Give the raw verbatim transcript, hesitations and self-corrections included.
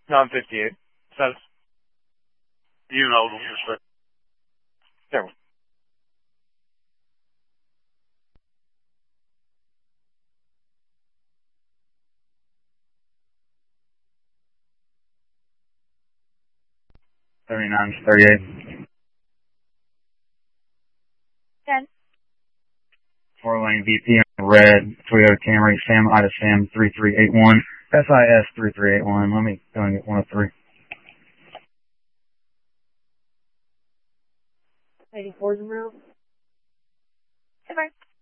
No, I'm fifty-eight. Says. You know them, just like. There. Thirty-nine, thirty-eight. Ten. Four-lane V P on red, Toyota Camry, Sam Ida Sam three three eight one, S I S three three eight one. Let me go and get one oh three. eighty-four's around. Come on.